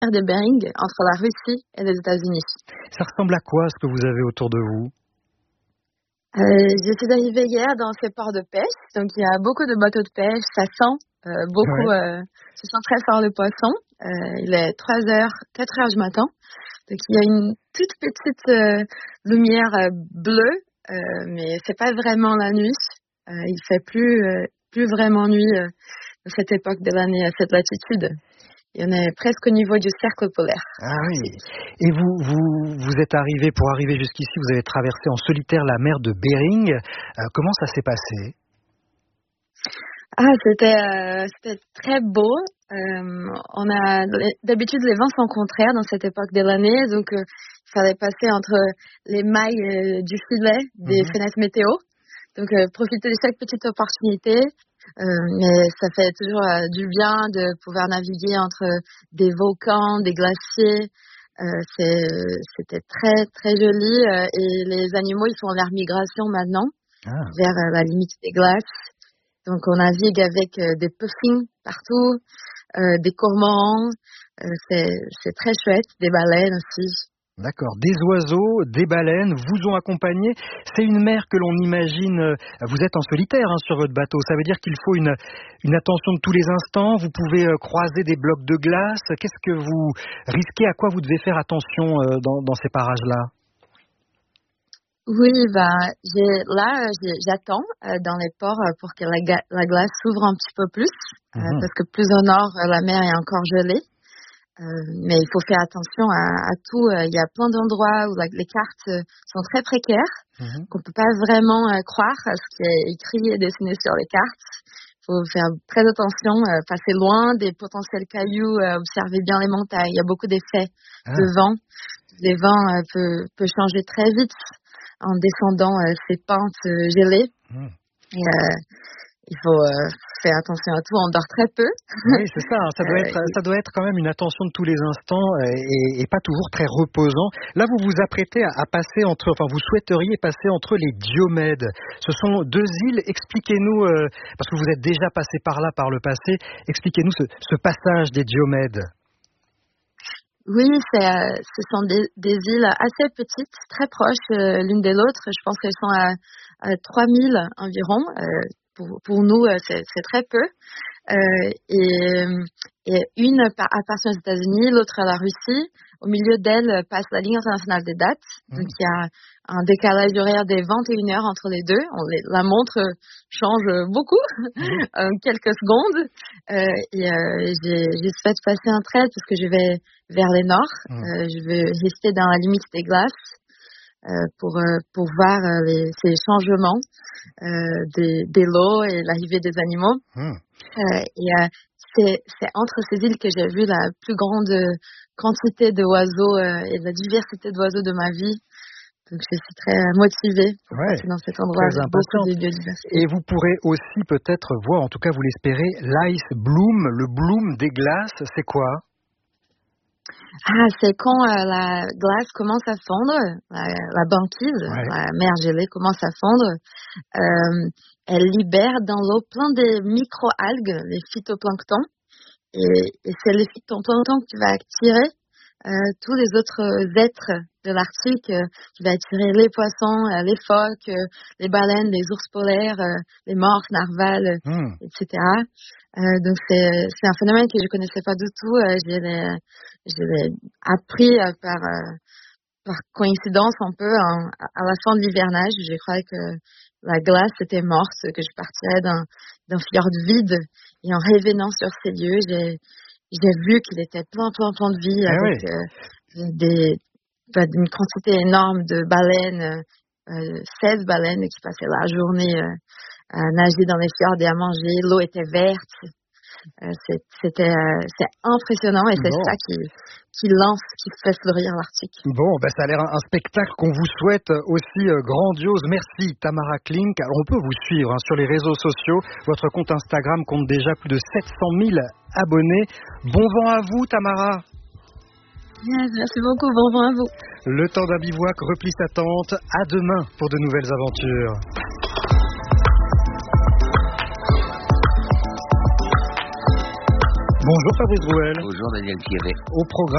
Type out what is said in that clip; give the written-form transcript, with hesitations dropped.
de Bering entre la Russie et les États-Unis. Ça ressemble à quoi ce que vous avez autour de vous? Je suis arrivée hier dans ces ports de pêche, donc il y a beaucoup de bateaux de pêche, ça sent beaucoup, je sens très fort le poisson. Il est 3h, 4h du matin, donc il y a une toute petite lumière bleue, mais c'est pas vraiment la nuit. Il fait plus vraiment nuit à cette époque de l'année, à cette latitude. Et on est presque au niveau du cercle polaire. Ah oui. Et vous êtes arrivé, pour arriver jusqu'ici, vous avez traversé en solitaire la mer de Bering. Comment ça s'est passé? C'était très beau. D'habitude les vents sont contraires dans cette époque de l'année, donc il fallait passer entre les mailles du filet des fenêtres météo. Donc profiter de chaque petite opportunité. Mais ça fait toujours du bien de pouvoir naviguer entre des volcans, des glaciers. C'était très très joli et les animaux ils font leur migration maintenant vers la limite des glaces. Donc on navigue avec des puffins partout, des cormorans. C'est très chouette, des baleines aussi. D'accord. Des oiseaux, des baleines vous ont accompagné. C'est une mer que l'on imagine. Vous êtes en solitaire sur votre bateau. Ça veut dire qu'il faut une attention de tous les instants. Vous pouvez croiser des blocs de glace. Qu'est-ce que vous risquez? À quoi vous devez faire attention dans ces parages-là? Oui, j'attends dans les ports pour que la glace s'ouvre un petit peu plus. Parce que plus au nord, la mer est encore gelée. Mais il faut faire attention à tout. Il y a plein d'endroits où les cartes sont très précaires, qu'on peut pas vraiment croire à ce qui est écrit et dessiné sur les cartes. Il faut faire très attention, passer loin des potentiels cailloux, observer bien les montagnes. Il y a beaucoup d'effets de vent. Les vents peuvent changer très vite en descendant ces pentes gelées. Et, il faut faire attention à tout, on dort très peu. Oui, c'est ça, ça doit être quand même une attention de tous les instants et pas toujours très reposant. Là, vous vous apprêtez à passer vous souhaiteriez passer entre les Diomèdes. Ce sont 2 îles, expliquez-nous, parce que vous êtes déjà passé par là par le passé, expliquez-nous ce passage des Diomèdes. Oui, ce sont des îles assez petites, très proches l'une de l'autre. Je pense qu'elles sont à 3000 environ. Pour nous, c'est très peu. Et une appartient aux États-Unis, l'autre à la Russie. Au milieu d'elle passe la ligne internationale des dates. Donc il y a un décalage horaire des 21 heures entre les deux. La montre change beaucoup, quelques secondes. J'ai souhaité passer un trait parce que je vais vers les nord. Je veux rester dans la limite des glaces. Pour voir ces changements des lots et l'arrivée des animaux. C'est entre ces îles que j'ai vu la plus grande quantité d'oiseaux et la diversité d'oiseaux de ma vie. Donc je suis très motivée pour passer dans cet endroit avec beaucoup de biodiversité. Et vous pourrez aussi peut-être voir, en tout cas vous l'espérez, l'ice bloom, le bloom des glaces, c'est quoi? C'est quand la glace commence à fondre, la banquise, la mer gelée commence à fondre. Elle libère dans l'eau plein de micro-algues, les phytoplanctons. Et c'est le phytoplancton qui va attirer tous les autres êtres de l'Arctique, qui va attirer les poissons, les phoques, les baleines, les ours polaires, les morses, narvals, etc. Donc c'est un phénomène que je connaissais pas du tout. Je l'ai appris par coïncidence un peu à la fin de l'hivernage. Je croyais que la glace était morte, que je partirais d'un fjord vide. Et en revenant sur ces lieux, j'ai vu qu'il était plein de vie avec une quantité énorme de baleines, 16 baleines qui passaient la journée à nager dans les fjords et à manger. L'eau était verte. C'est impressionnant et c'est ça qui fait fleurir l'Arctique. Bon, ça a l'air un spectacle qu'on vous souhaite aussi grandiose. Merci Tamara Klink. Alors on peut vous suivre sur les réseaux sociaux. Votre compte Instagram compte déjà plus de 700 000 abonnés. Bon vent à vous Tamara. Merci beaucoup, bon vent à vous. Le temps d'un bivouac replie sa tente. À demain pour de nouvelles aventures. Bonjour Fabrice Drouel. Bonjour Daniel Pierret. Au programme